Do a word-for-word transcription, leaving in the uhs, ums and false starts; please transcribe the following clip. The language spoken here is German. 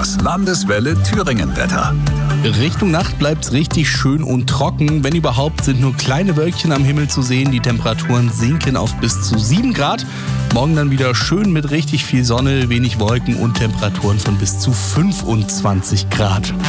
Das Landeswelle Thüringen-Wetter. Richtung Nacht bleibt's richtig schön und trocken. Wenn überhaupt, sind nur kleine Wölkchen am Himmel zu sehen. Die Temperaturen sinken auf bis zu sieben Grad. Morgen dann wieder schön mit richtig viel Sonne, wenig Wolken und Temperaturen von bis zu fünfundzwanzig Grad.